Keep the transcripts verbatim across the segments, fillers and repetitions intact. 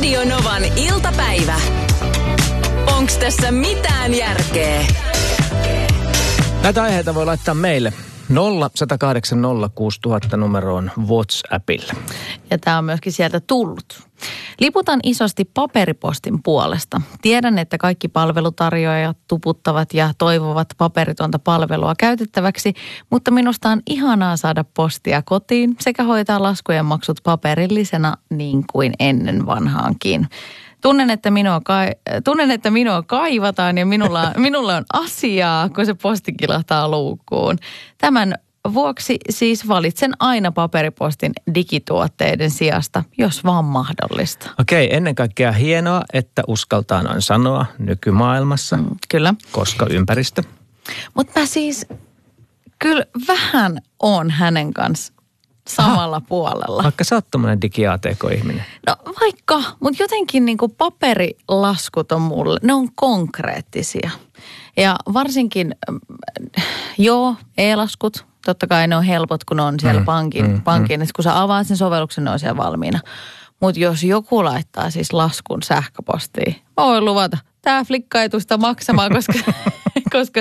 Radio Novan iltapäivä. Onks tässä mitään järkeä? Näitä aiheita voi laittaa meille. nolla yksi nolla kahdeksan nolla kuusi nolla nolla nolla numeroon WhatsAppille. Ja tämä on myöskin sieltä tullut. Liputan isosti paperipostin puolesta. Tiedän, että kaikki palvelutarjoajat tuputtavat ja toivovat paperitonta palvelua käytettäväksi, mutta minusta on ihanaa saada postia kotiin sekä hoitaa laskujen maksut paperillisena niin kuin ennen vanhaankin. Tunnen, että minua, kai, tunnen, että minua kaivataan ja minulla, minulla on asiaa, kun se posti kilahtaa luukkuun. Tämän vuoksi siis valitsen aina paperipostin digituotteiden sijasta, jos vaan mahdollista. Okei, ennen kaikkea hienoa, että uskaltaa noin sanoa nykymaailmassa. Mm, kyllä. Koska ympäristö. Mutta mä siis kyllä vähän on hänen kanssa samalla Aha. puolella. Vaikka sä oot tommonen digi-A T K-ihminen. No vaikka, mutta jotenkin niinku paperilaskut on mulle, ne on konkreettisia. Ja varsinkin, joo, e-laskut, totta kai ne on helpot, kun ne on siellä mm, pankin. Mm, pankin. Mm. Että kun sä avaat sen sovelluksen, ne on siellä valmiina. Mutta jos joku laittaa siis laskun sähköpostiin, mä voin luvata, tää flikka ei tule sitä maksamaan, koska, koska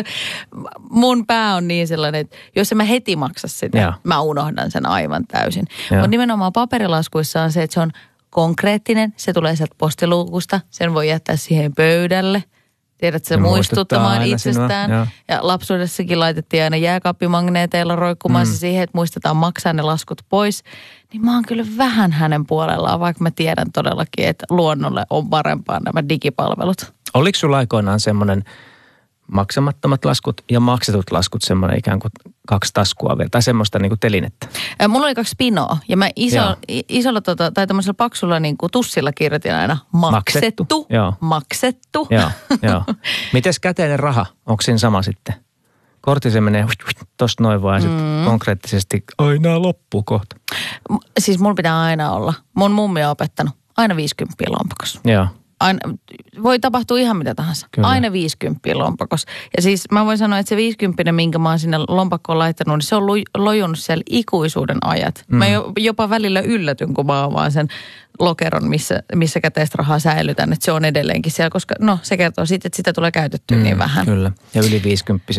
mun pää on niin sellainen, että jos en mä heti maksa sitä, ja. mä unohdan sen aivan täysin. Mutta nimenomaan paperilaskuissa on se, että se on konkreettinen, se tulee sieltä postiluukusta, sen voi jättää siihen pöydälle. Tiedätkö, se muistuttamaan itsestään. Sinua, ja lapsuudessakin laitettiin aina jääkaappimagneeteilla roikkumaan mm. se siihen, että muistetaan maksaa ne laskut pois. Niin mä oon kyllä vähän hänen puolellaan, vaikka mä tiedän todellakin, että luonnolle on parempaa nämä digipalvelut. Oliko sulla aikoinaan semmoinen maksamattomat laskut ja maksetut laskut semmoinen ikään kuin kaksi taskua vielä, tai semmoista niin kuin telinettä? Mulla oli kaksi pinoa, ja mä iso, isolla tota, tai tämmöisellä paksulla niin kuin tussilla kirjoitin aina maksettu, maksettu. Joo. maksettu. Joo, joo. Mites käteinen raha? Onko siinä sama sitten? Kortti se menee tosta noin vaan, ja sitten mm. konkreettisesti, ai nää loppuu kohta. Siis mulla pitää aina olla. Mun mummi on opettanut aina viisikymppiä lompakossa. Joo. Aina, voi tapahtua ihan mitä tahansa. Kyllä. Aina viisikymppiä lompakossa. Ja siis mä voin sanoa, että se viisikymppinen, minkä mä oon sinne lompakkoon laittanut, niin se on lojunut siellä ikuisuuden ajat. Mm. Mä jopa välillä yllätyn, kun mä avaan sen lokeron, missä, missä käteistä rahaa säilytän, että se on edelleenkin siellä, koska no se kertoo siitä, että sitä tulee käytettyä mm, niin vähän. Kyllä, ja yli viisikymppiset